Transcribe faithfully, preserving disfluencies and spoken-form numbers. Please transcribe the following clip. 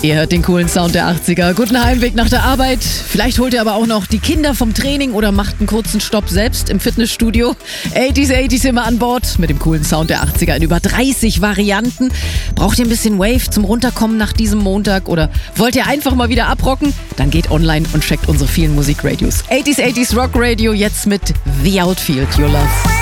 Ihr hört den coolen Sound der achtziger. Guten Heimweg nach der Arbeit. Vielleicht holt ihr aber auch noch die Kinder vom Training oder macht einen kurzen Stopp selbst im Fitnessstudio. achtziger, achtziger immer an Bord mit dem coolen Sound der achtziger in über dreißig Varianten. Braucht ihr ein bisschen Wave zum Runterkommen nach diesem Montag oder wollt ihr einfach mal wieder abrocken? Dann geht online und checkt unsere vielen Musikradios. achtziger, achtziger Rock Radio jetzt mit The Outfield, Your Love.